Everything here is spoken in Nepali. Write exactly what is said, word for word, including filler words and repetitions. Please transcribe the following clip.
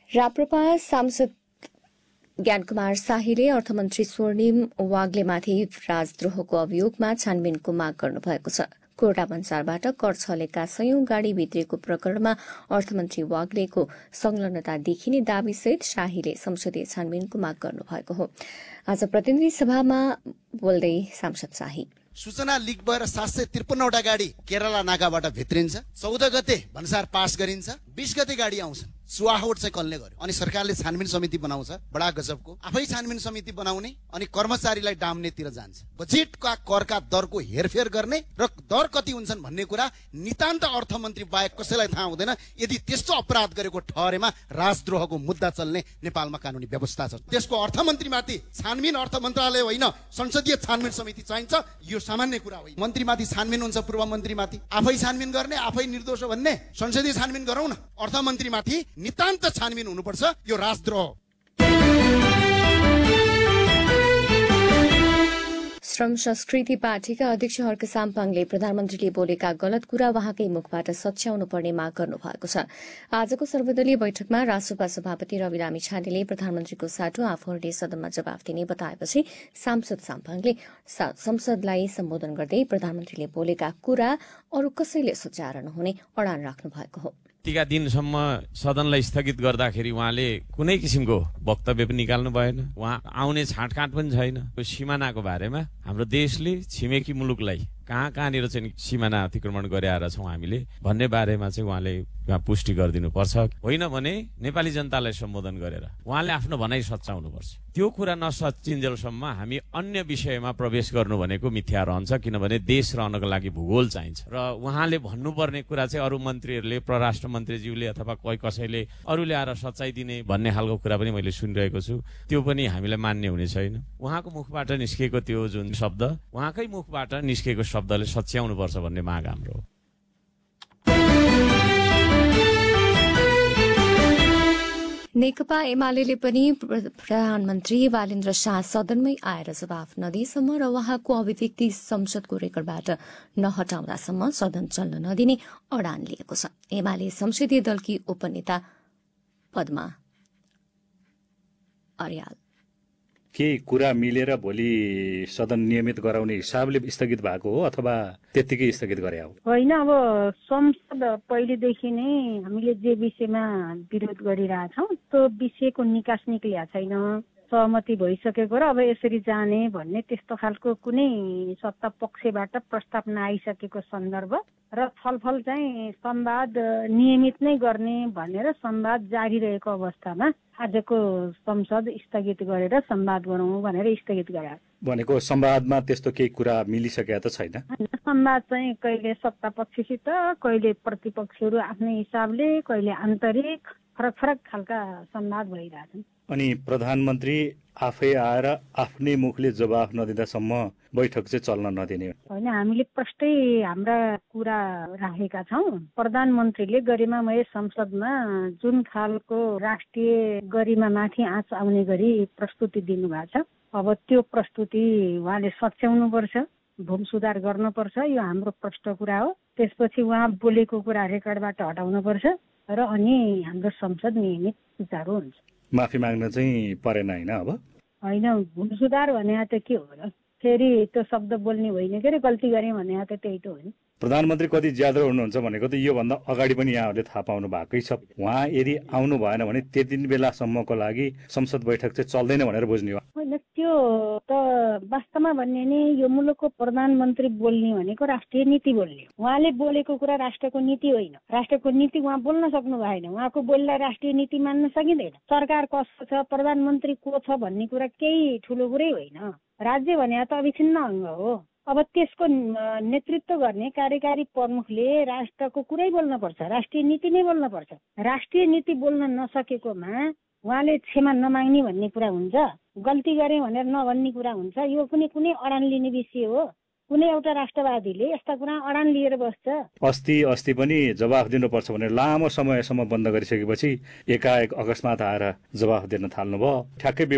राप्रपा सांसद ज्ञानकुमार शाहीले अर्थमन्त्री स्वर्णिम वाग्लेमाथि राजद्रोहको अभियोगमा छानबिनको माग गर्नुभएको छ। कोर्टा भन्सारबाट कर छलेका सयौं गाड़ी भित्रिएको प्रकरणमा अर्थमन्त्री वाग्लेको संलग्नता देखिने दावीसहित शाहीले संसदीय छानबिनको माग गर्नुभएको हो। आज प्रतिनिधि सभामा बोल्दै सांसद शाही सूचना लिक भएर सात सय त्रिपन्नवटा गाडी केरला नाकाबाट भित्रिन्छ, चौध गते भन्सार पास गरिन्छ, बीस गते गाडी आउँछन्, सुवाहोट चाहिँ कसले गर्यो? अनि सरकारले छानबिन समिति बनाउँछ, बडा गजबको। आफै छानबिन समिति बनाउने अनि कर्मचारीलाई डाम्नेतिर जान्छ। बजेटका करका दरको हेरफेर गर्ने र दर कति हुन्छन् भन्ने कुरा नितान्त अर्थमन्त्री बाहेक कसैलाई थाहा हुँदैन। यदि त्यस्तो अपराध गरेको ठहरेमा राजद्रोहको मुद्दा चल्ने नेपालमा कानुनी व्यवस्था छ। त्यसको अर्थमन्त्रीमाथि छानबिन अर्थ मन्त्रालय होइन, संसदीय छानबिन समिति चाहिन्छ। यो सामान्य कुरा होइन। मन्त्रीमाथि छानबिन हुन्छ, पूर्व मन्त्रीमाथि आफै छानबिन गर्ने, आफै निर्दोष हो भन्ने। संसदीय छानबिन गरौँ न। अर्थमन्त्रीमाथि नितान्त छानबिन हुनुपर्छ। यो राजद्रोह। श्रम संस्कृति पार्टीका अध्यक्ष हर्क साम्पाङले प्रधानमन्त्रीले बोलेका गलत कुरा वहाँकै मुखबाट सच्याउनु पर्ने माग गर्नुभएको छ। आजको सर्वदलीय बैठकमा रासोपा सभापति रवि लामिछानेले प्रधानमन्त्रीको साटो आफूहरूले सदनमा जवाफ दिने बताएपछि सांसद साम्पाङले संसदलाई सम्बोधन गर्दै प्रधानमन्त्रीले बोलेका कुरा अरू कसैले सच्याएर नहुने अडान राख्नु भएको हो। यतिका दिनसम्म सदनलाई स्थगित गर्दाखेरि उहाँले कुनै किसिमको वक्तव्य पनि निकाल्नु भएन। उहाँ आउने छाँटकाँट पनि छैन। सीमानाको बारेमा हाम्रो देशले छिमेकी मुलुकलाई कहाँ कहाँनिर चाहिँ सीमाना अतिक्रमण गरेर छौं हामीले भन्ने बारेमा चाहिँ उहाँले पुष्टि गरिदिनु पर्छ। होइन भने नेपाली जनतालाई सम्बोधन गरेर उहाँले आफ्नो भनाइ सच्याउनु पर्छ। त्यो कुरा नसचिन्जेलसम्म हामी अन्य विषयमा प्रवेश गर्नु भनेको मिथ्या रहन्छ, किनभने देश रहनको लागि भूगोल चाहिन्छ। र उहाँले भन्नुपर्ने कुरा चाहिँ अरू मन्त्रीहरूले, परराष्ट्र मन्त्रीज्यूले अथवा कोही कसैले अरूले आएर सच्चाइ दिने भन्ने खालको कुरा पनि मैले सुनिरहेको छु। त्यो पनि हामीलाई मान्य हुने छैन। उहाँको मुखबाट निस्केको त्यो जुन शब्द उहाँकै मुखबाट निस्केको शब्दले सच्याउनु पर्छ भन्ने माग हाम्रो हो। नेकपा एमाले पनि प्रधानमन्त्री बालेन्द्र शाह सदनमै आएर जवाफ नदिएसम्म र उहाँको अभिव्यक्ति संसदको रेकर्डबाट नहटाउँदासम्म सदन चल्न नदिने अडान लिएको छ। एमाले संसदीय दलकी उपनेता पद्मा अर्याल केही कुरा मिलेर भोलि सदन नियमित गराउने हिसाबले स्थगित भएको हो अथवा त्यत्तिकै स्थगित गरे हो? होइन, अब संसद पहिलेदेखि नै हामीले जे विषयमा विरोध गरिरहेछौँ त्यो विषयको निकास निक्लिया छैन, सहमति भइसकेको र अब यसरी जाने भन्ने त्यस्तो खालको कुनै सत्ता पक्षबाट प्रस्ताव नआइसकेको सन्दर्भ र छलफल चाहिँ संवाद नियमित नै गर्ने भनेर संवाद जारी रहेको अवस्थामा आजको संसद स्थगित गरेर संवाद गरौँ भनेर स्थगित गरे। भनेको संवादमा त्यस्तो केही कुरा मिलिसकेको त छैन? संवाद चाहिँ कहिले सत्ता पक्षसित, कहिले प्रतिपक्षहरू आफ्नै हिसाबले, कहिले आन्तरिक फरक फरक खालका संवाद भइरहेछन्। अनि प्रधानमन्त्री आफै आएर आफ्नै मुखले जवाफ नदिँदासम्म बैठक चाहिँ चल्न नदिने होइन। हामीले प्रष्टै हाम्रा कुरा राखेका छौँ। प्रधानमन्त्रीले गरिमामय संसदमा जुन खालको राष्ट्रिय गरिमामाथि आँच आउने गरी प्रस्तुति दिनुभएको छ, अब त्यो प्रस्तुति उहाँले सच्याउनु पर्छ, भूम सुधार गर्नुपर्छ। यो हाम्रो प्रष्ट कुरा हो। त्यसपछि उहाँ बोलेको कुरा रेकर्डबाट हटाउनु पर्छ र अनि हाम्रो संसद नियमित सुचारू हुन्छ। माफी माग्न चाहिँ परेन होइन? अब होइन, भूम सुधार भने त के हो र? फेरि त्यो शब्द बोल्ने होइन के अरे, गल्ती गरेँ भने त त्यही त हो नि। प्रधानमन्त्री कति ज्यादा हुनुहुन्छ भनेको त योभन्दा अगाडि पनि यहाँहरूले थाहा पाउनु भएकै छ। उहाँ यदि आउनु भएन भने त्यति बेलासम्मको लागि संसद बैठक चाहिँ चल्दैन भनेर बुझ्ने हो? होइन, त्यो त वास्तवमा भन्ने नि यो मुलुकको प्रधानमन्त्री बोल्ने भनेको राष्ट्रिय नीति बोल्ने। उहाँले बोलेको कुरा राष्ट्रको नीति होइन। राष्ट्रको नीति उहाँ बोल्न सक्नु भएन। उहाँको बोललाई राष्ट्रिय नीति मान्न सकिँदैन। सरकार कस्तो छ, प्रधानमन्त्री को छ भन्ने कुरा केही ठुलो कुरै होइन। राज्य भने त अविच्छिन्न अङ्ग हो। अब त्यसको नेतृत्व गर्ने कार्यकारी प्रमुखले राष्ट्रको कुरै बोल्न पर्छ, राष्ट्रिय नीति नै बोल्न पर्छ। राष्ट्रिय नीति बोल्न नसकेकोमा उहाँले क्षमा नमाग्ने भन्ने कुरा हुन्छ, गल्ती गरे भनेर नभन्ने कुरा हुन्छ। यो पनि कुनै अडान लिने विषय हो? कुनै एउटा राष्ट्रवादीले यस्ता कुरा अडान लिएर बस्छ? अस्ति अस्ति पनि जवाफ दिनुपर्छ भनेर लामो समयसम्म बन्द गरिसकेपछि एकाएक अकस्मात आएर जवाफ दिन थाल्नुभयो। ठ्याक्कै